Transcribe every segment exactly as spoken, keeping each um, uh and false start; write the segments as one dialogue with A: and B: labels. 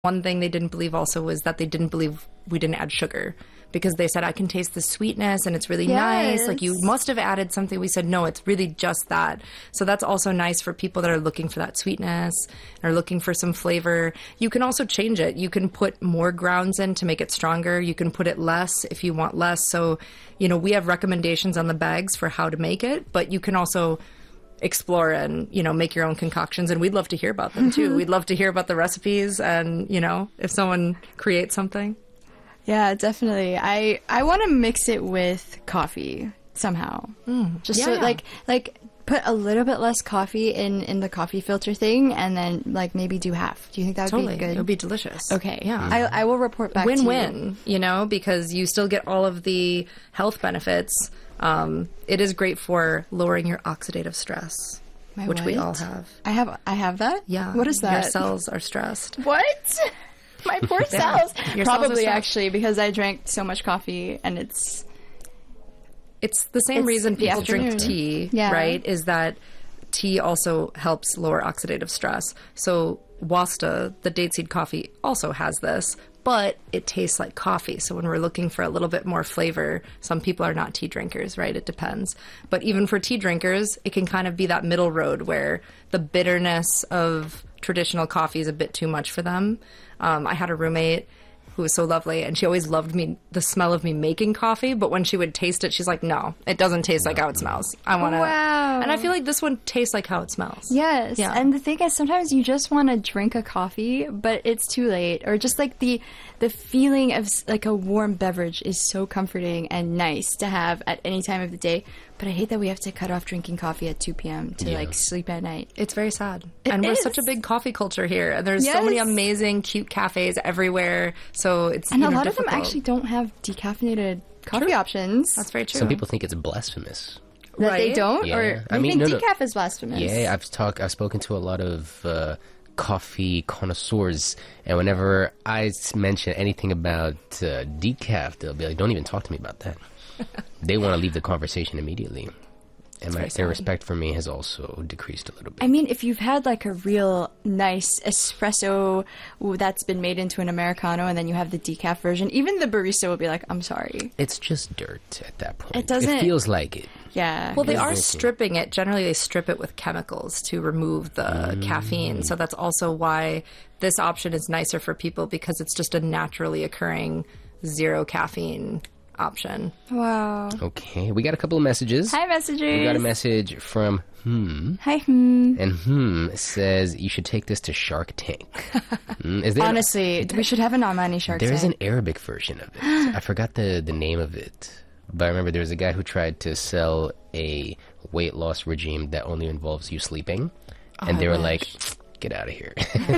A: One thing they didn't believe also was that they didn't believe we didn't add sugar, because they said, I can taste the sweetness and it's really
B: Yes.
A: nice. Like, you must have added something. We said, no, it's really just that. So that's also nice for people that are looking for that sweetness or looking for some flavor. You can also change it. You can put more grounds in to make it stronger. You can put it less if you want less. So, you know, we have recommendations on the bags for how to make it, but you can also explore and, you know, make your own concoctions, and we'd love to hear about them too. We'd love to hear about the recipes, and, you know, if someone creates something.
B: Yeah, definitely. I I want to mix it with coffee somehow. Mm. Just
A: Yeah,
B: so
A: yeah.
B: like like put a little bit less coffee in in the coffee filter thing, and then like maybe do half. Do you think that would
A: Totally.
B: be good?
A: It would be delicious.
B: Okay.
A: Yeah.
B: I I will report back to you.
A: Win-win, you know, because you still get all of the health benefits. Um, it is great for lowering your oxidative stress,
B: My
A: which we
B: what?
A: all have.
B: I have I have that?
A: Yeah.
B: What is that?
A: Your cells are stressed.
B: What? My poor
A: Yeah.
B: cells.
A: Your cells are
B: Probably
A: stressed.
B: actually because I drank so much coffee and it's
A: It's the same
B: It's
A: reason
B: the
A: people drink
B: afternoon.
A: tea,
B: Yeah.
A: right? Is that tea also helps lower oxidative stress. So Wasta, the date seed coffee, also has this, but it tastes like coffee. So when we're looking for a little bit more flavor, some people are not tea drinkers, right? It depends. But even for tea drinkers, it can kind of be that middle road where the bitterness of traditional coffee is a bit too much for them. Um, I had a roommate who was so lovely, and she always loved me, the smell of me making coffee, but when she would taste it, she's like, no, it doesn't taste like how it smells. I want to...
B: Wow.
A: And I feel like this one tastes like how it smells.
B: Yes.
A: Yeah.
B: And the thing is, sometimes you just want to drink a coffee, but it's too late. Or just like the the feeling of s- like a warm beverage is so comforting and nice to have at any time of the day. But I hate that we have to cut off drinking coffee at two p.m. to
C: Yeah.
B: like sleep at night.
A: It's very sad.
B: It
A: and we're
B: is.
A: such a big coffee culture here. And there's so many
B: Yes.
A: amazing, cute cafes everywhere. So it's,
B: And
A: you
B: a
A: know,
B: lot of them
A: difficult.
B: actually don't have decaffeinated coffee
A: True.
B: options.
A: That's very true.
C: Some people think it's blasphemous.
B: that they
A: Right?
B: don't?
C: Yeah.
B: Or
C: I
B: they
C: mean,
B: think
C: no, no.
B: decaf is blasphemous.
C: Yeah, I've talked. I've spoken to a lot of uh, coffee connoisseurs, and whenever I s- mention anything about uh, decaf, they'll be like, "Don't even talk to me about that." They want to leave the conversation immediately, and my,
A: very
C: their
A: sad.
C: respect for me has also decreased a little bit.
B: I mean, if you've had like a real nice espresso that's been made into an Americano and then you have the decaf version, even the barista will be like, I'm sorry.
C: It's just dirt at that point.
B: It doesn't-
C: It feels like it.
B: Yeah.
A: Well, they
C: Yes.
A: are
C: Drinking.
A: stripping it. Generally, they strip it with chemicals to remove the
C: Mm.
A: caffeine. So that's also why this option is nicer for people, because it's just a naturally occurring zero caffeine option.
B: Wow.
C: Okay, we got a couple of messages.
B: Hi, messengers.
C: We got a message from Hmm,
B: Hi, hmm.
C: and Hmm says you should take this to Shark Tank. Hmm, is there
B: Honestly, we should have an Omani Shark
C: There is an
B: Tank.
C: Arabic version of it. I forgot the, the name of it. But I remember there was a guy who tried to sell a weight loss regime that only involves you sleeping. And
A: I
C: they were
A: wish.
C: like, get out of here.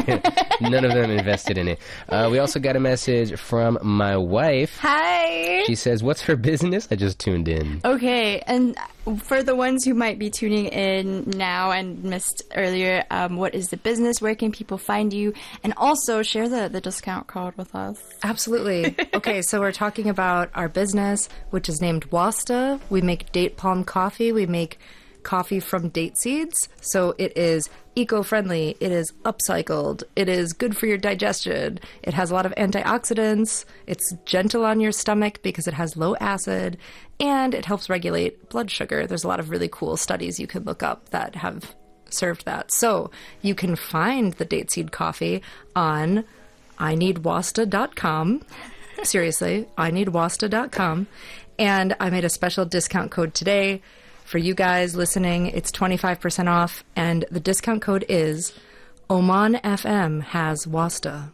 C: None of them invested in it. Uh, we also got a message from my wife.
B: Hi.
C: She says, what's her business? I just tuned in.
B: Okay, and for the ones who might be tuning in now and missed earlier, um, what is the business? Where can people find you? And also share the, the discount code with us.
A: Absolutely. Okay, so we're talking about our business, which is named Wasta. We make date palm coffee. We make coffee from date seeds. So it is eco-friendly, it is upcycled, it is good for your digestion, it has a lot of antioxidants, it's gentle on your stomach because it has low acid, and it helps regulate blood sugar. There's a lot of really cool studies you can look up that have served that. So you can find the date seed coffee on I need wasta dot com. Seriously, I need wasta dot com. And I made a special discount code today for you guys listening. It's twenty-five percent off, and the discount code is Oman F M has Wasta.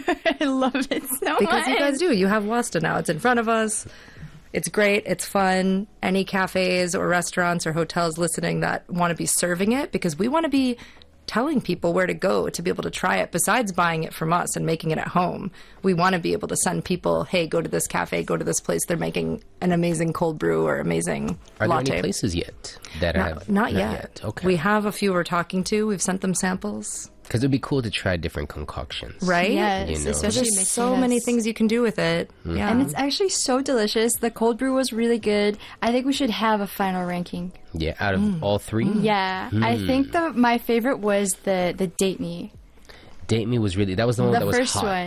B: I love it so
A: Because
B: much.
A: you guys do. You have Wasta now. It's in front of us. It's great. It's fun. Any cafes or restaurants or hotels listening that want to be serving it, because we want to be telling people where to go to be able to try it besides buying it from us and making it at home. We want to be able to send people, hey, go to this cafe, go to this place. They're making an amazing cold brew or amazing
C: Are
A: latte.
C: there any places yet that
A: Not,
C: have?
A: not yet.
C: Okay.
A: We have a few we're talking to. We've sent them samples.
C: Because it'd be cool to try different concoctions.
A: Right?
B: Yes,
C: You know.
B: especially
A: There's
B: mixing
A: so
B: us.
A: many things you can do with it. Yeah.
B: And it's actually so delicious. The cold brew was really good. I think we should have a final ranking.
C: Yeah, out of
A: Mm.
C: all three?
B: Yeah, I think the my favorite was the the date me.
C: Date Me was really that was the one
B: The
C: that was
B: first
C: hot.
B: one.